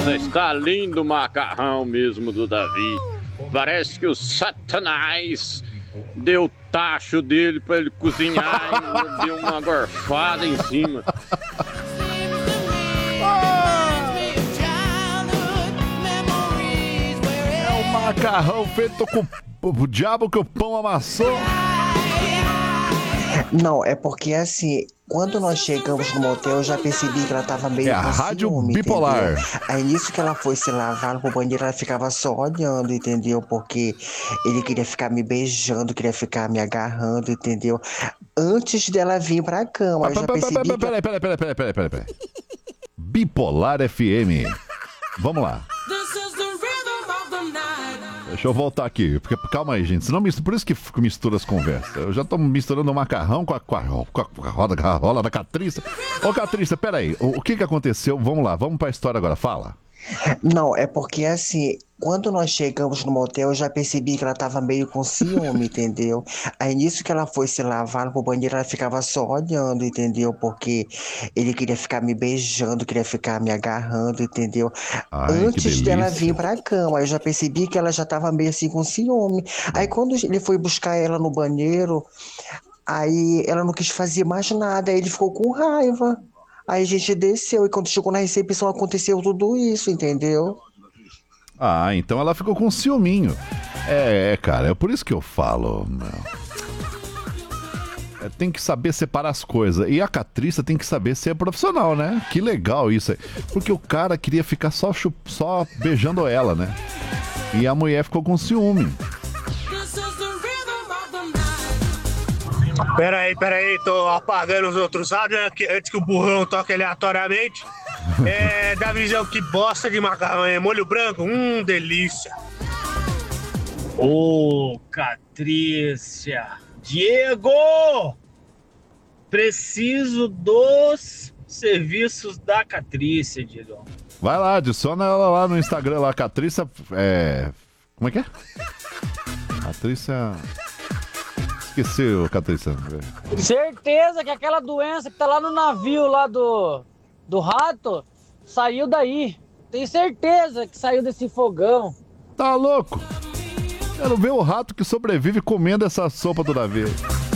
Nossa, está lindo o macarrão mesmo do Davi. Parece que o Satanás deu o tacho dele pra ele cozinhar e deu uma gorfada em cima. É o macarrão feito com o diabo que o pão amassou. Não, é porque assim, quando nós chegamos no motel, eu já percebi que ela tava meio É a com Rádio ciúme, Bipolar. entendeu? Aí nisso que ela foi se lavar pro banheiro, ela ficava só olhando, entendeu? Porque ele queria ficar me beijando, queria ficar me agarrando, entendeu? Antes dela vir pra cama, eu já percebi que... Peraí. Bipolar FM. Vamos lá. Deixa eu voltar aqui, porque calma aí, gente. Senão, por isso que mistura as conversas. Eu já tô misturando o macarrão com a rola da Catriça. Ô, Catriça, peraí. O que aconteceu? Vamos lá, vamos pra história agora. Fala. Não, é porque assim, quando nós chegamos no motel, eu já percebi que ela tava meio com ciúme, entendeu? Aí nisso que ela foi se lavar pro banheiro, ela ficava só olhando, entendeu? Porque ele queria ficar me beijando, queria ficar me agarrando, entendeu? Ai, Antes dela vir pra cama, eu já percebi que ela já tava meio assim com ciúme. Aí quando ele foi buscar ela no banheiro, aí ela não quis fazer mais nada, aí ele ficou com raiva. Aí a gente desceu e quando chegou na recepção aconteceu tudo isso, entendeu? Ah, então ela ficou com ciúminho. Cara, é por isso que eu falo. Tem que saber separar as coisas. E a Catriça tem que saber ser profissional, né? Que legal isso aí. Porque o cara queria ficar só beijando ela, né? E a mulher ficou com ciúme. Peraí, tô apagando os outros áudios antes que o burrão toque aleatoriamente. Davizão, que bosta de macarrão, é molho branco? Delícia. Ô, Catrícia! Diego! Preciso dos serviços da Catrícia, Diego. Vai lá, adiciona ela lá no Instagram, lá, Catriça. Como é que é? Catriça. Esqueceu, Catriça. Certeza que aquela doença que tá lá no navio lá do rato saiu daí. Tenho certeza que saiu desse fogão. Tá louco? Quero ver o rato que sobrevive comendo essa sopa do navio.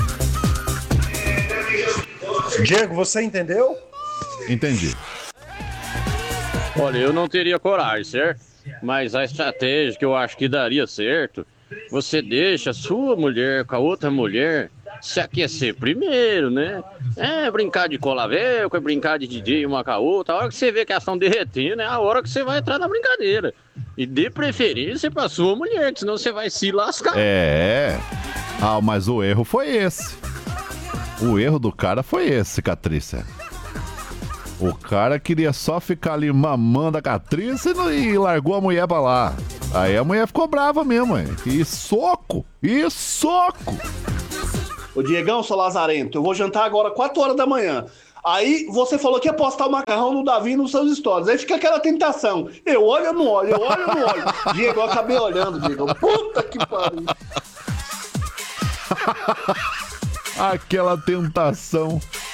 Diego, você entendeu? Entendi. Olha, eu não teria coragem, certo? Mas a estratégia que eu acho que daria certo, você deixa a sua mulher com a outra mulher se aquecer primeiro, né? Brincar de cola velcro, brincar de DJ uma com a outra. A hora que você vê que elas estão derretendo, é a hora que você vai entrar na brincadeira. E dê preferência pra sua mulher, que senão você vai se lascar. Mas o erro foi esse. O erro do cara foi esse, Catriça. O cara queria só ficar ali mamando a Catriça e largou a mulher pra lá. Aí a mulher ficou brava mesmo, hein? E soco! Ô Diegão, seu lazarento, eu vou jantar agora 4 horas da manhã. Aí você falou que ia postar o macarrão no Davi nos seus stories. Aí fica aquela tentação. Eu olho ou não olho? Diego, eu acabei olhando, Diego. Puta que pariu. Aquela tentação.